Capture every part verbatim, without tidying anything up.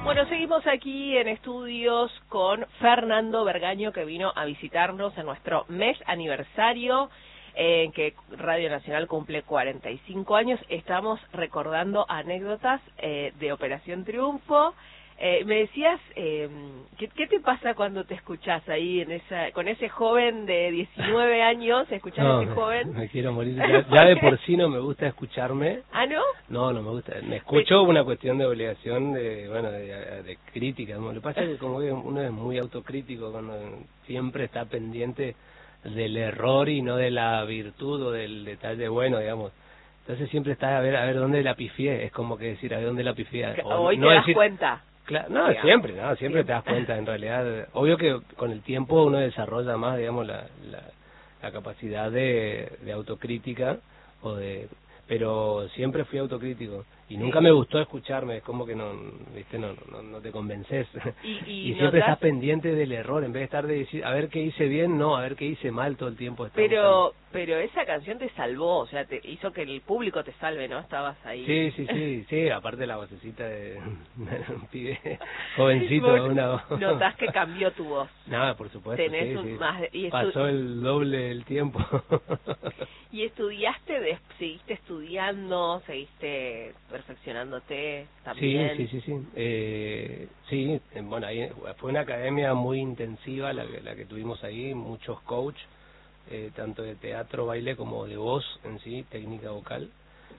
Bueno, seguimos aquí en estudios con Fernando Bergaño, que vino a visitarnos en nuestro mes aniversario, en que Radio Nacional cumple cuarenta y cinco años. Estamos recordando anécdotas eh, de Operación Triunfo. Eh, me decías, eh, ¿qué, ¿qué te pasa cuando te escuchás ahí en esa, con ese joven de diecinueve años? ¿Escuchás no, a ese joven? Me, me quiero morir. Ya, ya de por sí no me gusta escucharme. ¿Ah, no? No, no me gusta. Me escucho una cuestión de obligación, de bueno, de, de crítica. Lo que pasa es que como que uno es muy autocrítico cuando siempre está pendiente del error y no de la virtud o del detalle bueno, digamos. Entonces siempre estás a ver a ver dónde la pifié. Es como que decir a ver dónde la pifié. O Hoy no te das decir, cuenta. Claro, no, digamos. siempre, no, siempre, siempre siempre te das cuenta, en realidad. Obvio que con el tiempo uno desarrolla más, digamos, la, la, la capacidad de, de autocrítica, o de pero siempre fui autocrítico y sí. Nunca me gustó escucharme, es como que no, viste, no, no, no te convences. Y, y, y siempre notas... estás pendiente del error, en vez de estar de decir, a ver qué hice bien, no, a ver qué hice mal todo el tiempo. Pero pero esa canción te salvó, o sea, te hizo que el público te salve, ¿no? Estabas ahí. Sí, sí, sí, sí, aparte la vocecita de un pibe jovencito. Bueno, una voz. Notás que cambió tu voz. Nada, por supuesto, Tenés sí, un, sí. Más de, y pasó el doble del tiempo. ¿Y estudiaste, de, seguiste estudiando, seguiste perfeccionándote también? Sí, sí, sí, sí. Eh, sí, bueno, ahí fue una academia muy intensiva la que, la que tuvimos ahí, muchos coach, eh, tanto de teatro, baile como de voz en sí, técnica vocal.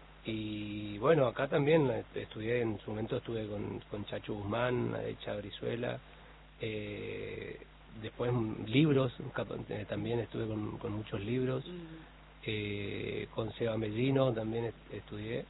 Y bueno, acá también estudié, en su momento estuve con, con Chacho Guzmán, Echa Brizuela, eh, después libros, también estuve con, con muchos libros, mm. eh, con Seba Mellino también estudié,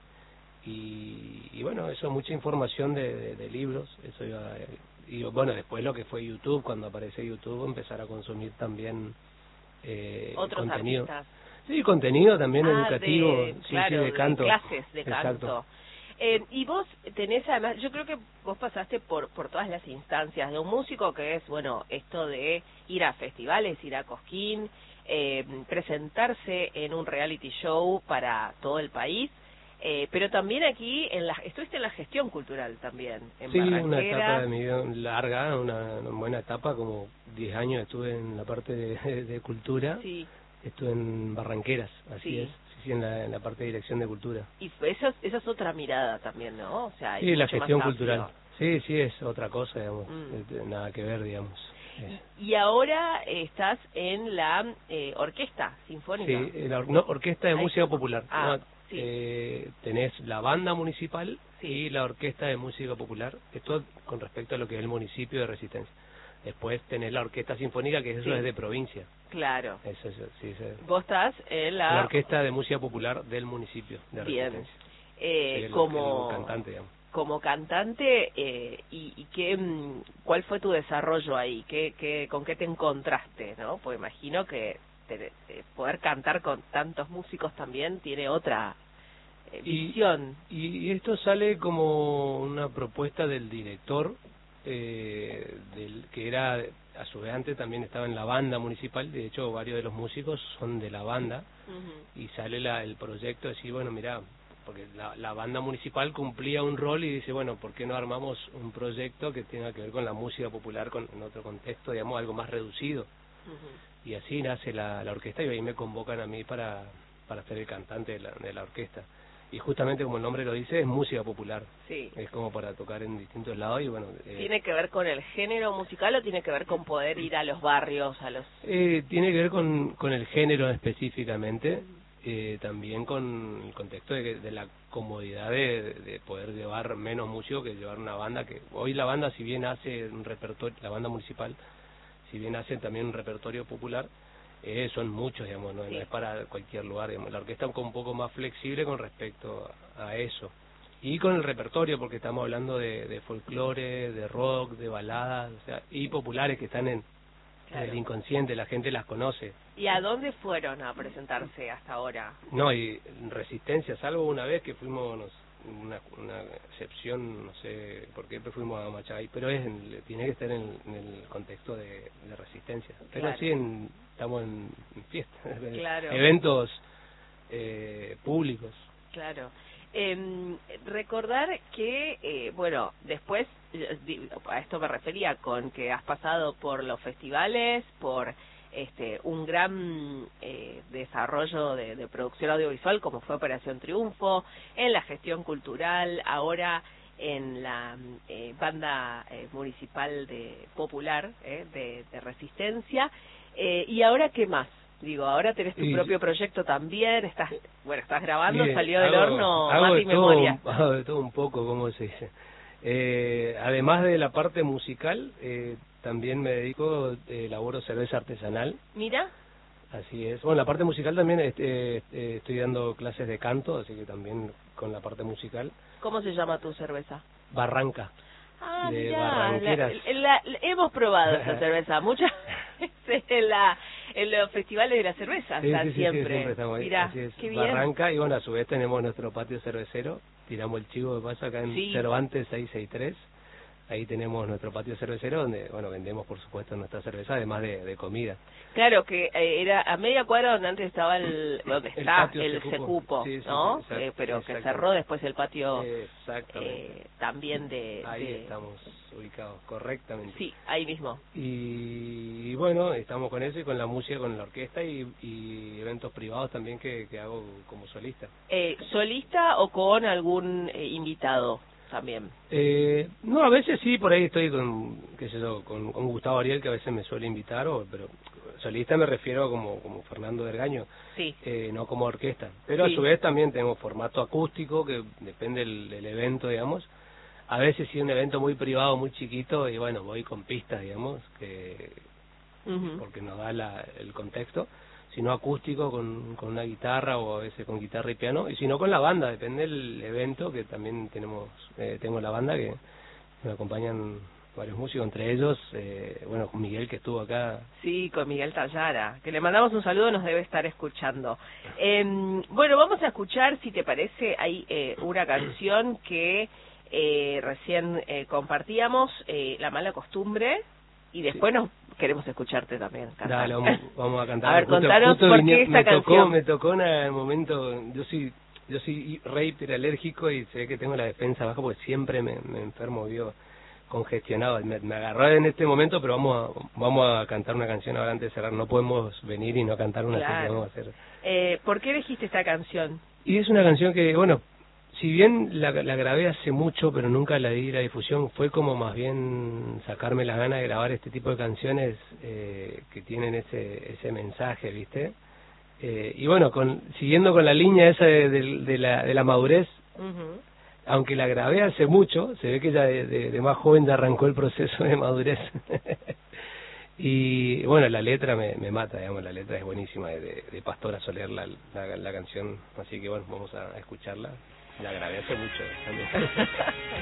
y, y bueno, eso, mucha información de, de, de libros, eso iba, y bueno, después lo que fue YouTube, cuando aparece YouTube, empezar a consumir también eh, otros contenido. Artistas. Sí, contenido también ah, educativo, de, sí, claro, sí, de canto. De clases de canto. Exacto. Eh, y vos tenés además, yo creo que vos pasaste por por todas las instancias de un músico, que es, bueno, esto de ir a festivales, ir a Cosquín, eh, presentarse en un reality show para todo el país, eh, pero también aquí, en la, estuviste en la gestión cultural también, en sí, Barranquera. Una etapa de mi vida larga, una, una buena etapa, como diez años estuve en la parte de, de, de cultura. Sí. Estuve en Barranqueras, así sí. es, sí, sí, en la, en la parte de dirección de cultura. Y esa, esa es otra mirada también, ¿no? O sea, sí, la gestión cultural. Sí, sí, es otra cosa, digamos, mm. nada que ver, digamos. Y, y ahora eh, estás en la eh, Orquesta Sinfónica. Sí, la no, Orquesta de Ahí Música está. Popular. Ah, no, sí. eh, tenés la banda municipal sí. y la Orquesta de Música Popular, esto con respecto a lo que es el municipio de Resistencia. Después tenés la Orquesta Sinfónica, que eso sí. es de provincia. Claro. Eso, eso, sí, eso. Vos estás en la... La Orquesta de Música Popular del municipio de Bien. Resistencia. Eh, el, como el cantante, digamos. Como cantante, eh, y, y qué, ¿cuál fue tu desarrollo ahí? ¿Qué, qué, ¿Con qué te encontraste? ¿No? Pues imagino que te, eh, poder cantar con tantos músicos también tiene otra eh, visión. Y, y esto sale como una propuesta del director, eh, del que era, a su vez antes también estaba en la banda municipal, de hecho varios de los músicos son de la banda, uh-huh. y sale la, el proyecto de decir, bueno, mira, porque la, la banda municipal cumplía un rol y dice, bueno, ¿por qué no armamos un proyecto que tenga que ver con la música popular con, en otro contexto, digamos, algo más reducido? Uh-huh. Y así nace la, la orquesta y ahí me convocan a mí para, para ser el cantante de la, de la orquesta. Y justamente como el nombre lo dice, es música popular. Sí. Es como para tocar en distintos lados y bueno... Eh, ¿Tiene que ver con el género musical o tiene que ver con poder ir a los barrios, a los...? Eh, tiene que ver con, con el género específicamente, eh, también con el contexto de, de la comodidad de, de poder llevar menos músicos que llevar una banda, que hoy la banda, si bien hace un repertorio, la banda municipal, si bien hace también un repertorio popular, Eh, son muchos, digamos, no, sí. no es para cualquier lugar, digamos. La orquesta es un poco más flexible con respecto a, a eso. Y con el repertorio, porque estamos hablando de, de folclore, de rock, de baladas, o sea, y populares que están en, claro. en el inconsciente, la gente las conoce. ¿Y a dónde fueron a presentarse hasta ahora? No, y Resistencia, salvo una vez que fuimos, nos, una, una excepción, no sé por qué, pero fuimos a Machay, pero es en, tiene que estar en, en el contexto de, de Resistencia. Pero claro. sí en... estamos en, en fiestas, claro. eventos eh, públicos. Claro. Eh, recordar que, eh, bueno, después, a esto me refería, con que has pasado por los festivales, por este un gran eh, desarrollo de, de producción audiovisual como fue Operación Triunfo, en la gestión cultural, ahora en la eh, banda eh, municipal de popular eh, de, de Resistencia, eh, y ahora ¿qué más? Digo, ahora tenés tu y, propio proyecto también, estás, bueno, estás grabando, bien, salió del hago, horno hago Mati Memoria. Todo, hago de todo un poco, ¿cómo se dice? Eh, además de la parte musical, eh, también me dedico, eh, elaboro cerveza artesanal. Mira. Así es. Bueno, la parte musical también, este, eh, estoy dando clases de canto, así que también con la parte musical. ¿Cómo se llama tu cerveza? Barranca. Ah, de mirá, Barranqueras. La, la, la, hemos probado esa cerveza muchas veces en, la, en los festivales de la cerveza, sí, está sí, sí, siempre. Sí, siempre estamos ahí. Mirá, así es. Qué bien. Barranca, y bueno, a su vez tenemos nuestro patio cervecero, tiramos el chivo de paso acá en sí. Cervantes seiscientos sesenta y tres. Ahí tenemos nuestro patio cervecero donde, bueno, vendemos por supuesto nuestra cerveza, además de, de comida. Claro, que eh, era a media cuadra donde antes estaba el, donde el está patio el Secupo, Secupo, sí, sí, ¿no? Sí, exacto, eh, pero exacto. que cerró después el patio eh, también de... Ahí de... estamos ubicados, correctamente. Sí, ahí mismo. Y, y bueno, estamos con eso y con la música, con la orquesta y, y eventos privados también que, que hago como solista. Eh, ¿Solista o con algún eh, invitado? También. Eh, no, a veces sí, por ahí estoy con, qué sé yo, con, con Gustavo Ariel, que a veces me suele invitar, o, pero solista me refiero como, como Fernando Vergaño, sí. eh, no como orquesta. Pero sí. a su vez también tengo formato acústico, que depende del, del evento, digamos. A veces sí un evento muy privado, muy chiquito, y bueno, voy con pistas, digamos, que uh-huh. porque nos da la, el contexto. Sino acústico con, con una guitarra o a veces con guitarra y piano, y si no con la banda, depende del evento, que también tenemos eh, tengo la banda que me acompañan varios músicos, entre ellos, eh, bueno, con Miguel que estuvo acá. Sí, con Miguel Tallara, que le mandamos un saludo, nos debe estar escuchando. Eh, bueno, vamos a escuchar, si te parece, hay eh, una canción que eh, recién eh, compartíamos, eh, La Mala Costumbre, y después sí. nos queremos escucharte también cantar. Dale, vamos, vamos a cantar. A ver, justo, contanos justo por vine, qué esta me canción. Tocó, me tocó en el momento, yo soy yo soy re hiperalérgico y sé que tengo la defensa baja porque siempre me, me enfermo, vivo congestionado. Me, me agarró en este momento, pero vamos a, vamos a cantar una canción ahora antes de cerrar. No podemos venir y no cantar una, claro. así que vamos a hacer. Eh, ¿Por qué elegiste esta canción? Y es una canción que, bueno, si bien la, la grabé hace mucho, pero nunca la di la difusión, fue como más bien sacarme las ganas de grabar este tipo de canciones eh, que tienen ese ese mensaje, ¿viste? Eh, y bueno, con siguiendo con la línea esa de, de, de, la, de la madurez, uh-huh. aunque la grabé hace mucho, se ve que ya de, de, de más joven ya arrancó el proceso de madurez. Y bueno, la letra me, me mata, digamos, la letra es buenísima, de, de Pastora Soler, la, la, la canción, así que bueno, vamos a escucharla. La grabé hace mucho también.